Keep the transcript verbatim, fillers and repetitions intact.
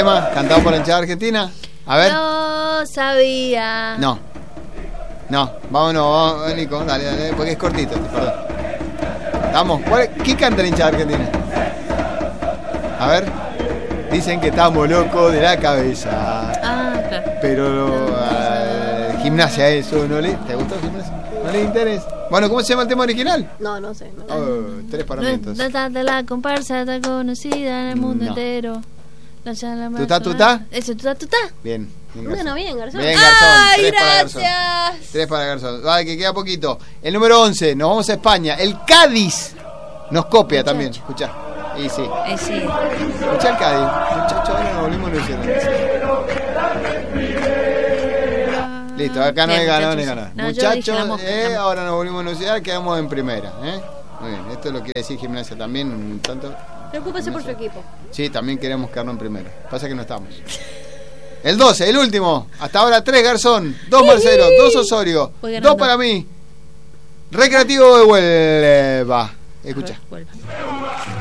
tema cantado por la hinchada argentina? A ver. No sabía. No. No, vámonos, vamos, Nico, dale, dale, porque es cortito, perdón. Vamos, ¿cuál, ¿qué canta la hinchada argentina? A ver. Dicen que estamos locos de la cabeza. Ah, claro. Pero uh, gimnasia eso, ¿no le? ¿Te gustó gimnasia? ¿No le interesa? Bueno, ¿cómo se llama el tema original? No, no sé. No. Oh, tres para mí entonces. No de la comparsa tan conocida en el mundo No. entero. ¿Tutá, tutá? Eso, tutá, tutá. Bien. Bien, Bueno, bien, Garzón. Bien, Garzón. Ay, Tres para gracias. Garzón. Tres para Garzón. Vale, que queda poquito. El número once, nos vamos a España. El Cádiz nos copia Muchacho. también. Escuchá. Y sí. Eh, sí. Escuchá el Cádiz. Muchachos, ahora nos volvimos a hicieron. Listo, acá no hay Bien, ganado ni muchachos. ganado. No, yo dije Muchachos, la mosca, eh, la mosca. ahora nos volvimos a anunciar, quedamos en primera. ¿eh? Muy bien, esto lo quiere decir gimnasia también, un tanto. Preocúpese por su equipo. Sí, también queremos quedarnos en primera. Pasa que no estamos. El doce, el último. Hasta ahora tres Garzón, dos Marcelo, dos Osorio, Voy ganando. dos para mí. Recreativo de Huelva. Escucha. Vuelva.